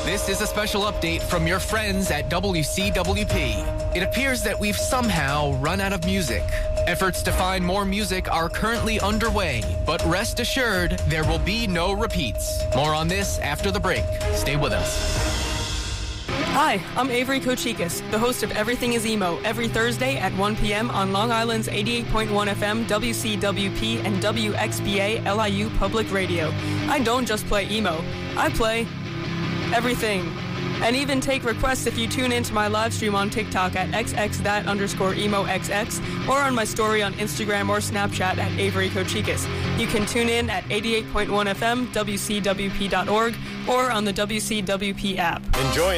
This is a special update from your friends at WCWP. It appears that we've somehow run out of music. Efforts to find more music are currently underway, but rest assured, there will be no repeats. More on this after the break. Stay with us. Hi, I'm Avery Kochikis, the host of Everything is Emo, every Thursday at 1 p.m. on Long Island's 88.1 FM, WCWP, and WXBA LIU Public Radio. I don't just play emo, I play everything. And even take requests if you tune into my live stream on TikTok at xx_emoxx or on my story on Instagram or Snapchat at Avery Kochikis. You can tune in at 88.1 FM, WCWP.org, or on the WCWP app. Enjoy